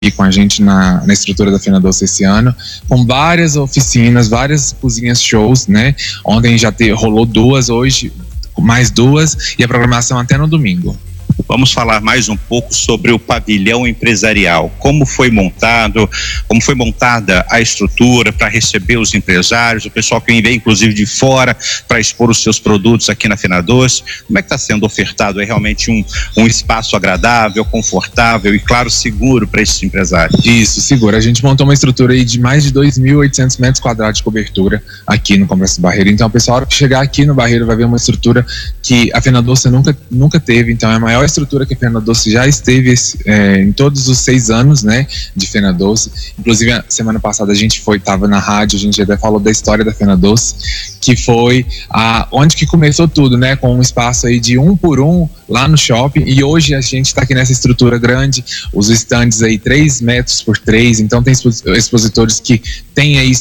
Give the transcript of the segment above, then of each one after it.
com a gente na estrutura da Fena Doce esse ano, com várias oficinas, várias cozinhas shows, né? Ontem já rolou 2, hoje mais 2 e a programação até no domingo. Vamos falar mais um pouco sobre o pavilhão empresarial. Como foi montado, como foi montada a estrutura para receber os empresários, o pessoal que vem inclusive de fora para expor os seus produtos aqui na Fena Doce. Como é que está sendo ofertado? É realmente um espaço agradável, confortável e, claro, seguro para esses empresários? Isso, seguro. A gente montou uma estrutura aí de mais de 2.800 metros quadrados de cobertura aqui no Complexo do Barreiro. Então, o pessoal que chegar aqui no Barreiro vai ver uma estrutura que a Fena Doce nunca teve. Então, é a maior estrutura que a Fena Doce já esteve em todos os 6 anos, né, de Fena Doce. Inclusive, a semana passada a gente estava na rádio, a gente até falou da história da Fena Doce, que foi onde que começou tudo, né, com um espaço aí de 1 por 1 lá no shopping, e hoje a gente está aqui nessa estrutura grande, os estandes aí 3 metros por 3, então tem expositores que tem aí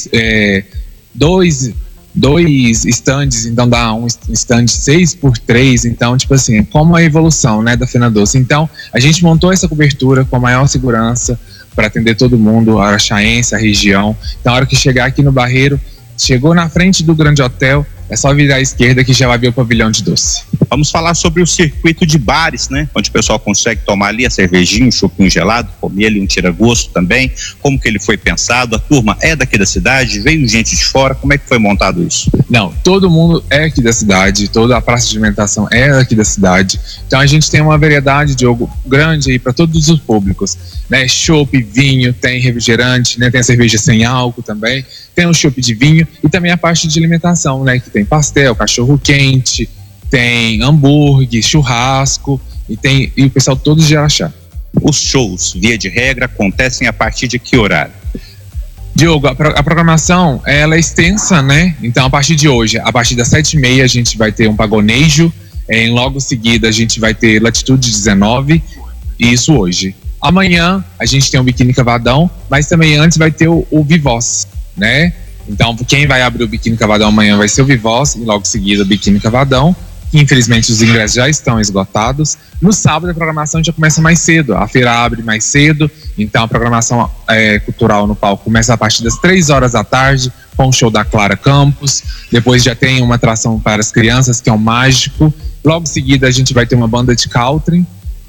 dois estandes, então dá um stand 6 por 3, então tipo assim, como a evolução, né, da Fena Doce. Então a gente montou essa cobertura com a maior segurança para atender todo mundo, a araxaense, a região. Então a hora que chegar aqui no Barreiro, chegou na frente do Grande Hotel, é só virar à esquerda que já vai ver o pavilhão de doce. Vamos falar sobre o circuito de bares, né? Onde o pessoal consegue tomar ali a cervejinha, um chopinho gelado, comer ali um tira-gosto também. Como que ele foi pensado? A turma é daqui da cidade? Veio gente de fora? Como é que foi montado isso? Não, todo mundo é aqui da cidade, toda a praça de alimentação é aqui da cidade. Então a gente tem uma variedade, Diogo, grande aí para todos os públicos, né? Chopp, vinho, tem refrigerante, né? Tem a cerveja sem álcool também, tem o chopp de vinho e também a parte de alimentação, né? Que tem pastel, cachorro quente, tem hambúrguer, churrasco e o pessoal todo de Araxá. Os shows, via de regra, acontecem a partir de que horário? Diogo, a programação ela é extensa, né? Então a partir de hoje, a partir das 7h30 a gente vai ter um pagonejo, logo em seguida a gente vai ter Latitude 19, e isso hoje. Amanhã a gente tem o Biquíni Cavadão, mas também antes vai ter o Vivoz, né? Então, quem vai abrir o Biquíni Cavadão amanhã vai ser o Vivoz e logo em seguida o Biquíni Cavadão. Infelizmente, os ingressos já estão esgotados. No sábado, a programação já começa mais cedo. A feira abre mais cedo, então a programação cultural no palco começa a partir das 3 horas da tarde, com o show da Clara Campos. Depois já tem uma atração para as crianças, que é o Mágico. Logo em seguida, a gente vai ter uma banda de country.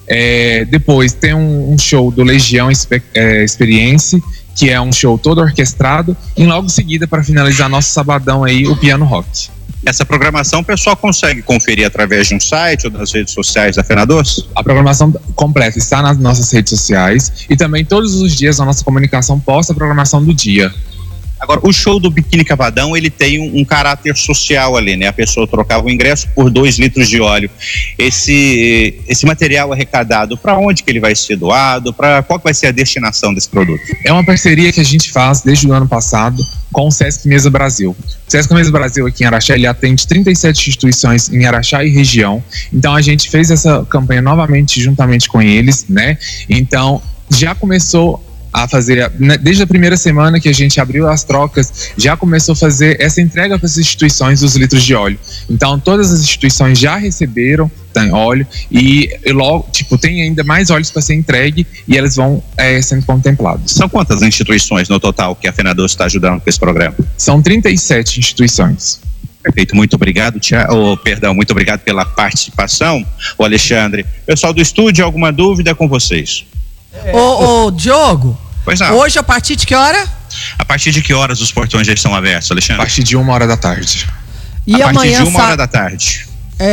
Depois tem um show do Legião Experience, que é um show todo orquestrado, e logo em seguida, para finalizar nosso sabadão aí, o Piano Rock. Essa programação o pessoal consegue conferir através de um site ou das redes sociais da Fena Doce? A programação completa está nas nossas redes sociais e também todos os dias a nossa comunicação posta a programação do dia. Agora, o show do Biquíni Cavadão, ele tem um caráter social ali, né? A pessoa trocava o ingresso por 2 litros de óleo. Esse material arrecadado, para onde que ele vai ser doado? Qual que vai ser a destinação desse produto? É uma parceria que a gente faz desde o ano passado com o Sesc Mesa Brasil. O Sesc Mesa Brasil aqui em Araxá, ele atende 37 instituições em Araxá e região. Então a gente fez essa campanha novamente juntamente com eles, né? Então já começou a fazer, desde a primeira semana que a gente abriu as trocas, já começou a fazer essa entrega para as instituições dos litros de óleo. Então todas as instituições já receberam óleo e logo, tem ainda mais óleos para ser entregue e elas vão sendo contemplados. São quantas instituições no total que a Fena Doce está ajudando com esse programa? São 37 instituições. Perfeito, muito obrigado, muito obrigado pela participação, o Alexandre. Pessoal do estúdio, alguma dúvida com vocês? Ô Diogo, pois não. Hoje a partir de que hora? A partir de que horas os portões já estão abertos, Alexandre? A partir de 1h da tarde. E a amanhã, partir de 1h da tarde.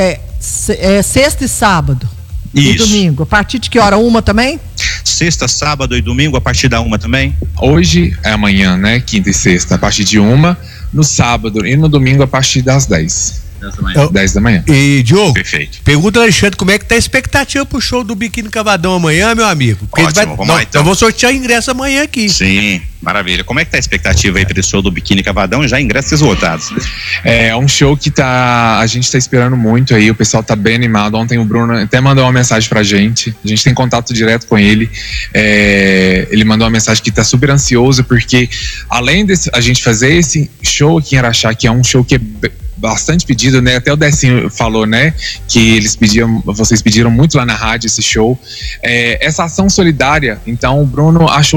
Sexta e sábado. Isso. E domingo. A partir de que hora? 1h também? Sexta, sábado e domingo, a partir da 1h também? Hoje é amanhã, né? Quinta e sexta, a partir de 1h. No sábado e no domingo, a partir das 10. 10 da manhã. E Diogo, perfeito. Pergunta, Alexandre, como é que tá a expectativa pro show do Biquíni Cavadão amanhã, meu amigo? Porque ótimo, vamos lá então. Eu vou sortear ingresso amanhã aqui. Sim, maravilha. Como é que tá a expectativa aí para esse show do Biquíni Cavadão? Já ingressos esgotados. É um show que a gente tá esperando muito aí, o pessoal tá bem animado. Ontem o Bruno até mandou uma mensagem pra gente, a gente tem contato direto com ele. Ele mandou uma mensagem que tá super ansioso, porque além de a gente fazer esse show aqui em Araxá, que é um show que é bastante pedido, né? Até o Decinho falou, né? Que vocês pediram muito lá na rádio esse show. Essa ação solidária, então o Bruno achou